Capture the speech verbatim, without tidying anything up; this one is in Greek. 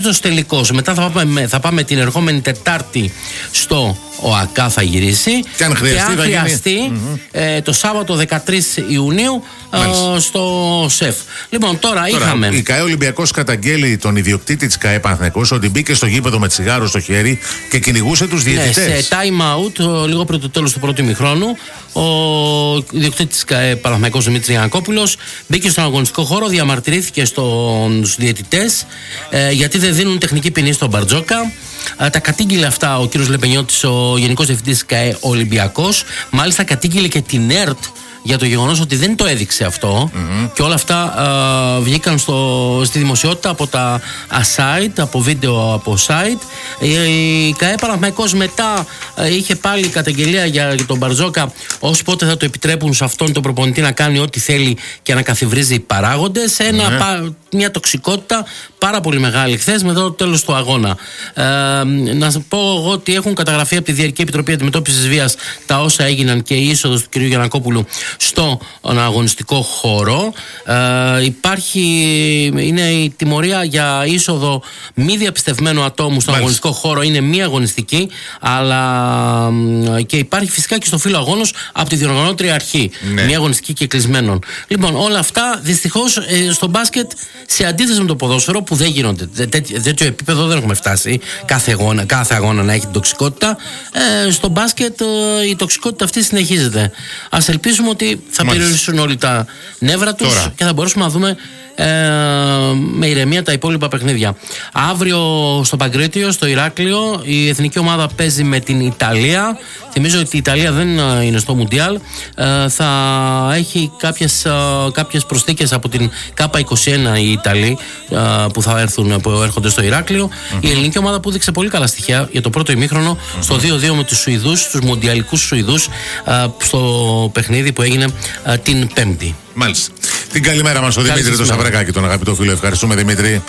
τρίτος τελικός. Μετά θα πάμε, θα πάμε την ερχόμενη Τετάρτη στο ΟΑΚΑ, θα γυρίσει. Και αν χρειαστεί, και αν χρειαστεί mm-hmm. ε, το Σάββατο δεκατρείς Ιουνίου ε, στο ΣΕΦ. Λοιπόν, τώρα, τώρα είχαμε. Η ΚΑΕ Ολυμπιακός καταγγέλει τον ιδιοκτήτη της ΚΑΕ Παναθηναϊκός ότι μπήκε στο γήπεδο με τσιγάρο στο χέρι και κυνηγούσε τους διαιτητές. Ναι, σε time out, λίγο πριν το τέλος του πρώτου ημιχρόνου, ο ιδιοκτήτης της ΚΑΕ Παναθηναϊκός Δημήτρης Γιαννακόπουλος μπήκε στον αγωνιστικό χώρο, διαμαρτυρήθηκε στους διαιτητές ε, γιατί δεν δίνουν τεχνική ποινή στον Μπαρτζόκα. Τα κατήγγειλε αυτά ο κύριος Λεπενιώτης, ο Γενικός Διευθυντής της ΚΑΕ Ολυμπιακός. Μάλιστα κατήγγειλε και την ΕΡΤ για το γεγονός ότι δεν το έδειξε αυτό, mm-hmm. και όλα αυτά α, βγήκαν στο, στη δημοσιότητα από τα site, από βίντεο από site. Η ΚΑΕ Παναθηναϊκός μετά α, είχε πάλι καταγγελία για, για τον Μπαρτζόκα, ως πότε θα το επιτρέπουν σε αυτόν τον προπονητή να κάνει ό,τι θέλει και να καθιβρίζει παράγοντες. Ένα, mm-hmm. πα, μια τοξικότητα πάρα πολύ μεγάλη χθες μετά το τέλος του αγώνα. Ε, να πω εγώ ότι έχουν καταγραφεί από τη Διαρκή Επιτροπή Αντιμετώπισης Βίας τα όσα έγιναν και η είσοδος του κ. Γιαννακόπουλου στο αγωνιστικό χώρο. Ε, υπάρχει, είναι η τιμωρία για είσοδο μη διαπιστευμένου ατόμου στον αγωνιστικό χώρο, είναι μη αγωνιστική, αλλά και υπάρχει φυσικά και στο φύλλο αγώνος από τη διοργανώτρια αρχή, ναι. μη αγωνιστική και κλεισμένων. Λοιπόν, όλα αυτά δυστυχώς ε, στο μπάσκετ, σε αντίθεση με το ποδόσφαιρο που δεν γίνονται, τέτοιο, τέτοιο επίπεδο δεν έχουμε φτάσει κάθε αγώνα, κάθε αγώνα να έχει την τοξικότητα, ε, στο μπάσκετ ε, η τοξικότητα αυτή συνεχίζεται. Ας ελπίσουμε ότι θα Μάλιστα. περιορίσουν όλοι τα νεύρα τους Τώρα. και θα μπορέσουμε να δούμε ε, με ηρεμία τα υπόλοιπα παιχνίδια. Αύριο στο Παγκρίτιο, στο Ηράκλειο, η εθνική ομάδα παίζει με την Ιταλία. Θυμίζω ότι η Ιταλία δεν είναι στο Μουντιάλ. Ε, θα έχει κάποιες, ε, κάποιες προσθήκες από την ΚΑΠΑ είκοσι ένα οι Ιταλοί ε, που θα έρθουν, που έρχονται στο Ηράκλειο. Mm-hmm. Η ελληνική ομάδα που δείξε πολύ καλά στοιχεία για το πρώτο ημίχρονο mm-hmm. στο δύο δύο με τους Σουηδούς, τους μουντιαλικούς Σουηδούς, ε, στο παιχνίδι που έγινε ε, την Πέμπτη. Μάλιστα. Την καλημέρα μας ο Δημήτρη το Σαβρακάκη, τον αγαπητό φίλο. Ευχαριστούμε, Δημήτρη.